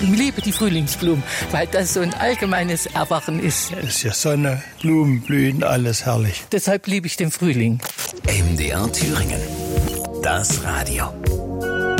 liebe die Frühlingsblumen, weil das so ein allgemeines Erwachen ist. Es ist ja Sonne, Blumen blühen, alles herrlich. Deshalb liebe ich den Frühling. MDR Thüringen. Das Radio.